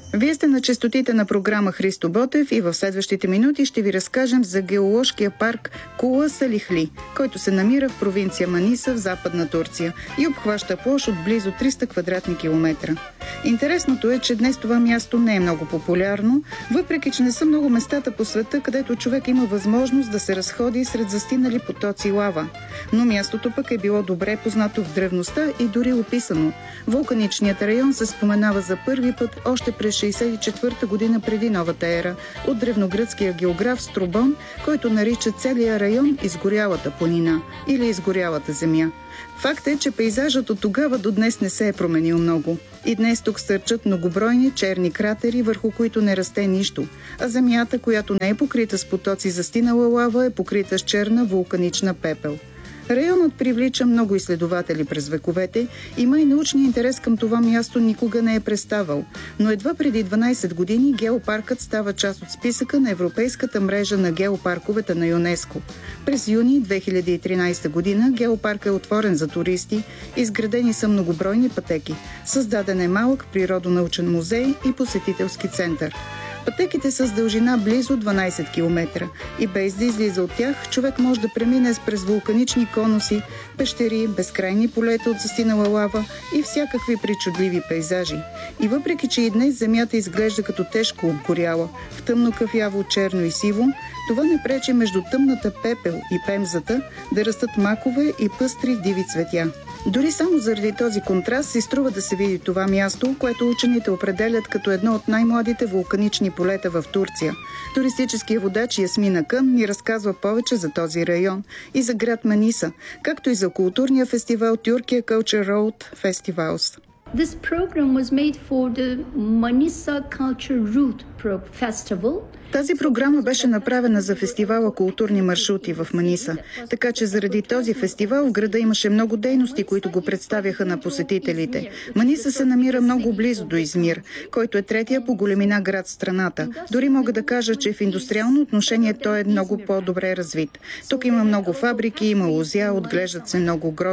Вие сте на честотите на програма Христо Ботев и в следващите минути ще ви разкажем за геоложкия парк Кула Салихли, който се намира в провинция Маниса в Западна Турция и обхваща площ от близо 300 квадратни километра. Интересното е, че днес това място не е много популярно, въпреки че не са много местата по света, където човек има възможност да се разходи сред застинали потоци лава. Но мястото пък е било добре познато в древността и дори описано. Вулканичният район се споменава за първи път още през 64-та година преди новата ера от древногръцкия географ Струбон, който нарича целия район изгорялата планина или изгорялата земя. Факт е, че пейзажът от тогава до днес не се е променил много. И днес тук стърчат многобройни черни кратери, върху които не расте нищо, а земята, която не е покрита с потоци застинала лава, е покрита с черна вулканична пепел. Районът привлича много изследователи през вековете, има и научния интерес към това място никога не е преставал, но едва преди 12 години геопаркът става част от списъка на Европейската мрежа на геопарковете на ЮНЕСКО. През юни 2013 година геопарк е отворен за туристи, изградени са многобройни пътеки, създаден е малък природонаучен музей и посетителски център. Пътеките са с дължина близо 12 км и без да излиза от тях, човек може да премине през вулканични конуси, пещери, безкрайни полета от застинала лава и всякакви причудливи пейзажи. И въпреки, че и днес земята изглежда като тежко обгоряла, в тъмно кафяво, черно и сиво, това не пречи между тъмната пепел и пемзата да растат макове и пъстри диви цветя. Дори само заради този контраст си струва да се види това място, което учените определят като едно от най-младите вулканични полета в Турция. Туристическият водач Ясмин Акън ни разказва повече за този район и за град Маниса, както и за културния фестивал Turkey Culture Road Festivals. This program was made for the Manisa Culture Route Festival. Тази програма беше направена за фестивала Културни маршрути в Маниса, така че заради този фестивал в града имаше много дейности, които го представяха на посетителите. Маниса се намира много близо до Измир, който е третия по големина град в страната. Дори мога да кажа, че в индустриално отношение той е много по-добре развит. Тук има много фабрики, има лозя, отглежда се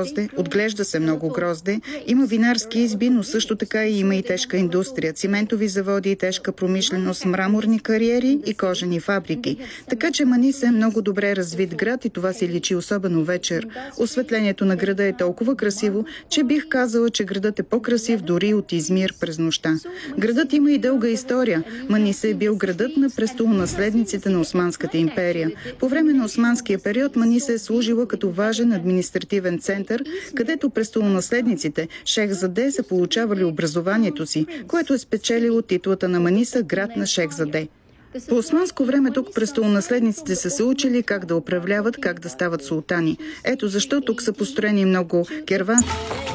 много грозде, има винарски изби, но също така и има и тежка индустрия, циментови заводи и тежка промишленост, мраморни кариери и кожени фабрики. Така че Маниса е много добре развит град и това се личи особено вечер. Осветлението на града е толкова красиво, че бих казала, че градът е по-красив дори от Измир през нощта. Градът има и дълга история. Маниса е бил градът на престолонаследниците на Османската империя. По време на османския период Маниса е служила като важен административен център, където престолонаследниците Шехзаде са получавали образованието си, което е спечелило титлата на Маниса град на Шехзаде. По османско време тук престолонаследниците са се учили как да управляват, как да стават султани. Ето защо тук са построени много кервани.